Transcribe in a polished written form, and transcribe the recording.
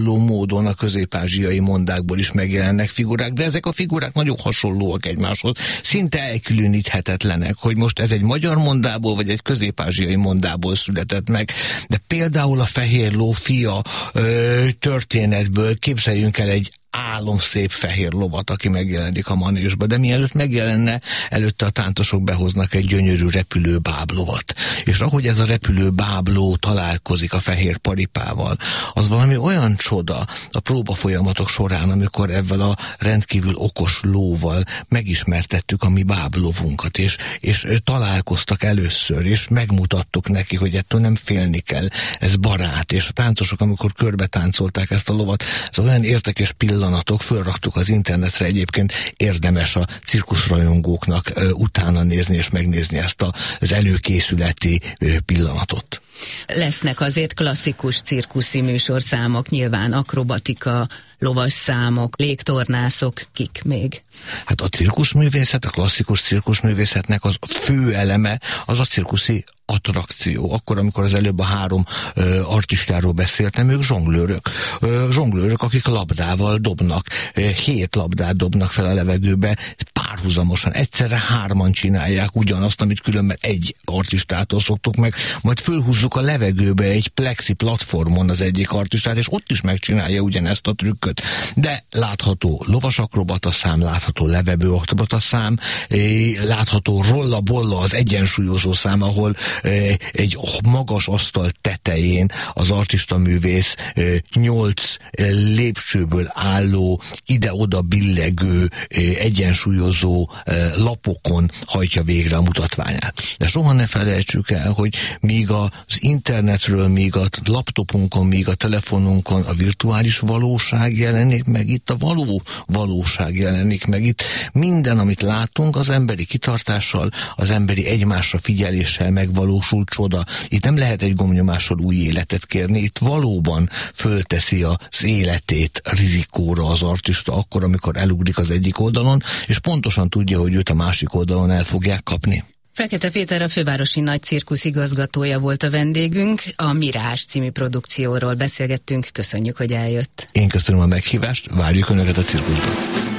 hasonló módon a közép-ázsiai mondákból is megjelennek figurák, de ezek a figurák nagyon hasonlóak egymáshoz. Szinte elkülöníthetetlenek, hogy most ez egy magyar mondából, vagy egy közép-ázsiai mondából született meg. De például a Fehér ló fia történetből képzeljünk el egy álomszép fehér lovat, aki megjelenik a manésba, de mielőtt megjelenne, előtte a táncosok behoznak egy gyönyörű repülő báblovat. És ahogy ez a repülő bábló találkozik a fehér paripával, az valami olyan csoda a próbafolyamatok során, amikor ezzel a rendkívül okos lóval megismertettük a mi báblovunkat, és találkoztak először, és megmutattuk neki, hogy ettől nem félni kell, ez barát, és a táncosok, amikor körbe táncolták ezt a lovat, ez olyan érdekes pillanatok, fölraktuk az internetre, egyébként érdemes a cirkuszrajongóknak utána nézni és megnézni ezt az előkészületi pillanatot. Lesznek azért klasszikus cirkuszi műsorszámok, nyilván akrobatika, lovas számok, légtornászok, kik még? Hát a cirkuszművészet, a klasszikus cirkuszművészetnek az fő eleme az a cirkuszi attrakció. Akkor, amikor az előbb a 3 artistáról beszéltem, ők zsonglőrök. Zsonglőrök, akik labdával dobnak. 7 labdát dobnak fel a levegőbe, párhuzamosan. Egyszerre 3-an csinálják ugyanazt, amit különben egy artistától szoktuk meg. Majd fölhúzzuk a levegőbe egy plexi platformon az egyik artistát, és ott is megcsinálja ugyanezt a trükköt. De látható lovasakrobata szám, látható levegő akrobata szám, látható rolla-bolla az egyensúlyozó szám, ahol egy magas asztal tetején az artistaművész 8 lépcsőből álló, ide-oda billegő, egyensúlyozó lapokon hajtja végre a mutatványát. De soha ne felejtsük el, hogy míg az internetről, míg a laptopunkon, míg a telefonunkon a virtuális valóság jelenik meg, itt a való valóság jelenik meg, itt minden, amit látunk, az emberi kitartással, az emberi egymásra figyeléssel megvalósul csoda. Itt nem lehet egy gombnyomással új életet kérni, itt valóban fölteszi az életét rizikóra az artista akkor, amikor elugrik az egyik oldalon, és pontosan tudja, hogy őt a másik oldalon el fogják kapni. Fekete Péter, a Fővárosi Nagy Cirkusz igazgatója volt a vendégünk, a Mirázs című produkcióról beszélgettünk, köszönjük, hogy eljött. Én köszönöm a meghívást, várjuk Önöket a cirkuszban.